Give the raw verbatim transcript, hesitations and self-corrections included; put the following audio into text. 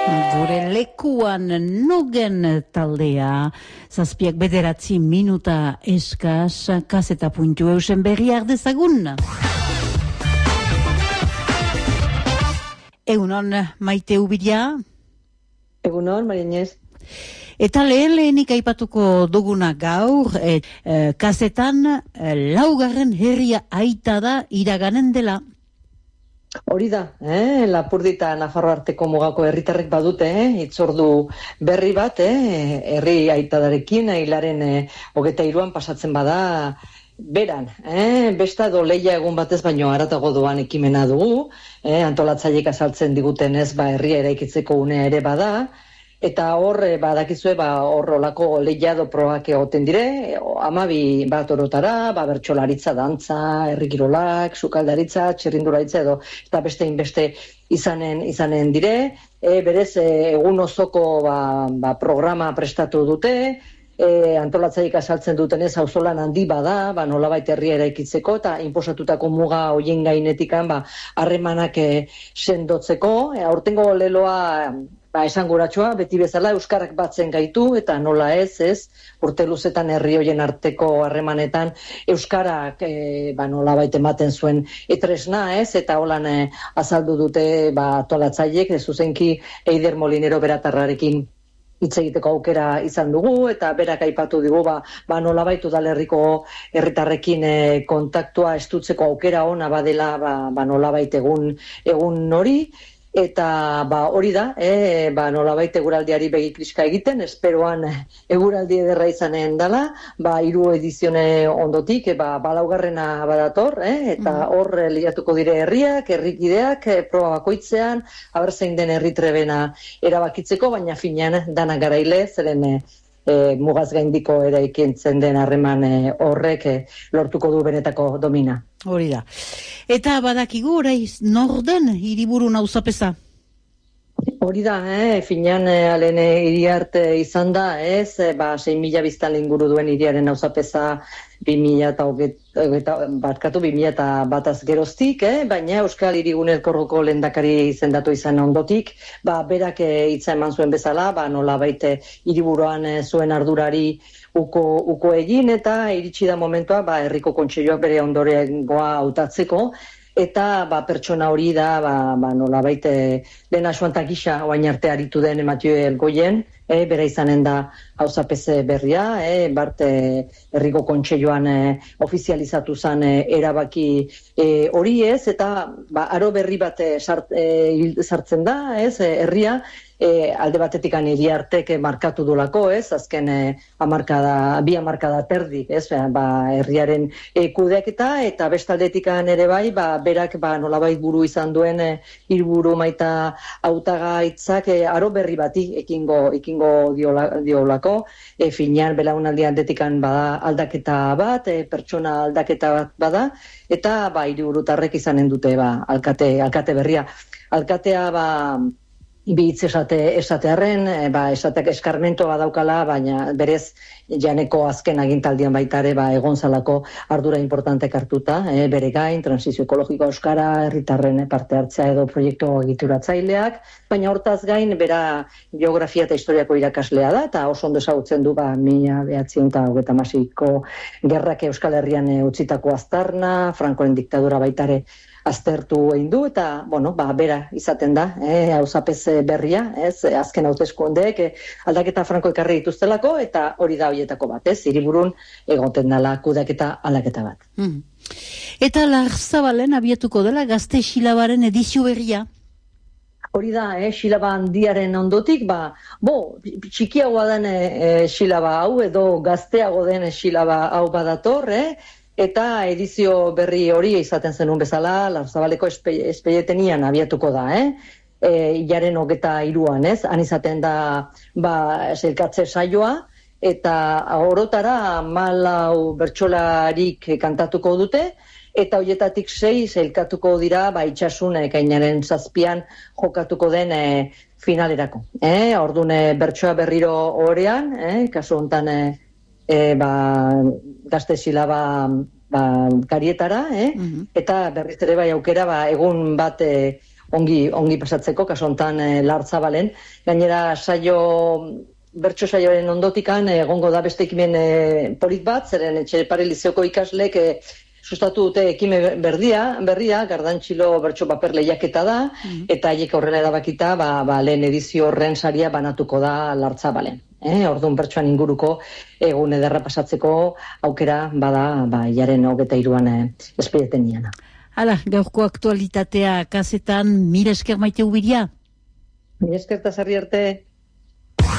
Gure lekuan nogen taldea, zazpiak bederatzi minuta eskaz, kaseta puntu eusen berriak dezagun. Egunon, Maite Ubidia? Egunon, Marinez. Eta lehen lehenik aipatuko duguna gaur, et, e, kasetan e, laugarren herria aita da iraganen dela. Hori da, eh? Lapurdi eta Nafarro arteko mugako herritarrek badute, eh? Itzordu berri bat, eh? Herri aitadarekin, hilaren eh, hogeta iruan pasatzen bada beran. Eh? Besta edo leia egun batez baino haratago doan ekimena dugu, eh? Antolatzaileek azaltzen diguten ez, ba, herria eraikitzeko unea ere bada, eta hor, badakizue, ba, hor olako lehiado probak egoten dire, amabi bat orotara, ba, bertsolaritza, dantza, herrikirolak, sukaldaritza, txirrindularitza edo, eta beste inbeste izanen, izanen dire, e, berez, e, egun osoko ba, ba, programa prestatu dute, e, antolatzaileek azaltzen dutenez auzolan handi bada, ba, nolabait herria eraikitzeko, eta inposatutako muga hoien gainetikan, ba, harremanak e, sendotzeko, e, aurtengo leloa, Ba, esanguratsua, beti bezala euskarak batzen gaitu, eta nola ez, ez, urte luzetan herri hoien arteko harremanetan euskarak e, ba, nola baita ematen zuen etresna, ez, eta holan e, azaldu dute ba, antolatzaileek, zuzenki Eider Molinero beratarrarekin hitz egiteko aukera izan dugu, eta berak aipatu digu, ba, ba nola baitu udalerriko herritarrekin e, kontaktua estutzeko aukera ona badela, ba, ba nola baita egun, egun hori, eta ba hori da, eh ba nolabait eguraldiari begikriska egiten, esperoan eguraldi ederra izanen dela, ba hiru edizione ondotik, e, ba balaugarrena badator, eh eta hor mm. liatuko dire herriak, herrikideak, e, proba bakoitzean, aber zein den herri trebena erabakitzeko, baina finean dana garaile, zeren e, E, mugaz gaindiko eraikintzen den harreman e, horrek e, lortuko du benetako domina. Hori da. Eta badakigu oraiz norden hiriburu nauzapeza? Hori da, eh? Finean e, alene hiriarte izan da, ez? E, ba, sei mila biztan inguru duen hiriaren nauzapeza bi mila eta hogeita, barkatu, bi mila eta bataz geroztik, eh? Baina Euskal Hirigune Elkorroko lehendakari izendatu izan ondotik, ba, berak hitza eman zuen bezala, ba, nola baite hiriburuan e, zuen ardurari uko, uko egin, eta iritsi da momentua, ba, herriko kontseiluak bere ondorengoa hautatzeko, eta ba, pertsona hori da, ba, ba, nola baite lehen asuanta gisa oain arte aritu den Matio Elgoien, e, bera izanen da hauzapeze berria, e, bart e, herriko kontseiluan e, ofizializatu zen e, erabaki e, hori ez, eta ba, aro berri bat e, sart, e, sartzen da, ez, e, herria, E, alde batetik hiriartek markatu dolako, ez, azken e, amarkada, bi amarkada terdik, ez, ba, herriaren e, kudeaketa, eta bestaldetik ere bai, ba, berak ba, nolabait buru izan duen e, hirburu maita hautagaitzak e, aro berri bati ekingo, ekingo diola, diolako, e, finean belaunaldi aldetikan bada aldaketa bat, e, pertsona aldaketa bat bada, eta ba, hiriburutarrek izanen dute ba, alkate, alkate berria. Alkatea ba, bi hitz esate, esatearren, ba, esatek eskarmentoa daukala, baina berez janeko azken agintaldian baitare ba, egon zalako ardura importantek hartuta, e, bere gain, transizio ekologiko euskara, herritarren parte hartzea edo proiektu egituratzaileak, baina hortaz gain, bera geografia eta historiako irakaslea da, eta oso ondo ezagutzen du, ba, mila behatziehun eta hogeita hamaseiko gerrak Euskal Herrian utzitako aztarna, Frankoren diktadura baitare aztertu egin du, eta, bueno, ba, bera izaten da, eh, hauzapez berria, ez, azken hauteskundeek eh, aldaketa franko ekarri dituztelako, eta hori da horietako bat, ez, hiriburun egoten dela kudaketa aldaketa bat. Mm. Eta Larzabalen abiatuko dela Gazte Xilabaren edizio berria? Hori da, eh, xilaba handiaren ondotik, ba, bo, txikiagoa den eh, xilaba hau, edo gazteago den xilaba hau badator, eh, eta edizio berri hori izaten zenun bezala, Larzabaleko espeietenian abiatuko da, eh? E, Ilaren hogeta iruan, ez? Han izaten da, ba, zelkatze saioa, eta orotara malau bertsolarik kantatuko dute, eta horietatik sei zelkatuko dira, ba, itxasun ekainaren zazpian jokatuko den e, finalerako. Eh? Ordune bertsoa berriro horean, eh? Kasu honetan, e, E, ba, Gazte Xilaba ba, karietara, eh? Mm-hmm. Eta berriz ere bai aukera ba, egun bat e, ongi, ongi pasatzeko, kaso hontan e, Lartzabalen. Gainera saio, bertso saioaren ondotikan egongo da beste ekimen e, polit bat, zeren Etxepare Lizeoko ikaslek e, sustatu dute ekimen berdia, berria, Gardantxilo bertso paper lehiaketa da, mm. eta haiek aurrera erabakita, ba, ba, lehen edizio horren saria banatuko da Lartzabalen. Eh, orduan bertsoan inguruko egun ederra pasatzeko aukera bada ba hilaren hogeita hiruan eh, espedieten niana. Hala, gaurko aktualitatea kazetan, mila esker Maite Ubiria. Mila esker eta sarri arte.